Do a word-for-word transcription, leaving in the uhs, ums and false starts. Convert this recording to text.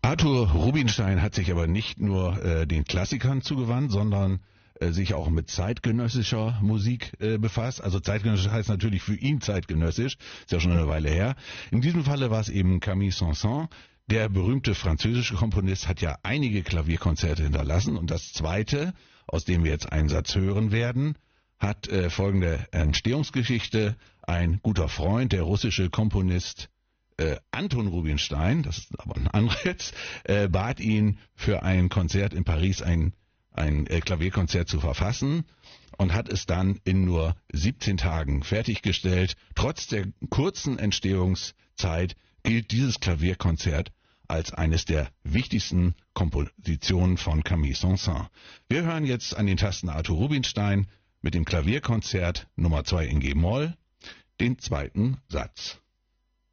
Arthur Rubinstein hat sich aber nicht nur äh, den Klassikern zugewandt, sondern äh, sich auch mit zeitgenössischer Musik äh, befasst. Also zeitgenössisch heißt natürlich für ihn zeitgenössisch, ist ja schon eine Weile her. In diesem Falle war es eben Camille Saint-Saëns. Der berühmte französische Komponist hat ja einige Klavierkonzerte hinterlassen und das zweite, aus dem wir jetzt einen Satz hören werden, hat äh, folgende Entstehungsgeschichte. Ein guter Freund, der russische Komponist Äh, Anton Rubinstein, das ist aber ein anderer jetzt, äh, bat ihn für ein Konzert in Paris ein, ein äh, Klavierkonzert zu verfassen und hat es dann in nur siebzehn Tagen fertiggestellt. Trotz der kurzen Entstehungszeit gilt dieses Klavierkonzert als eines der wichtigsten Kompositionen von Camille Saint-Saëns. Wir hören jetzt an den Tasten Arthur Rubinstein mit dem Klavierkonzert Nummer zwei in G-Moll, den zweiten Satz.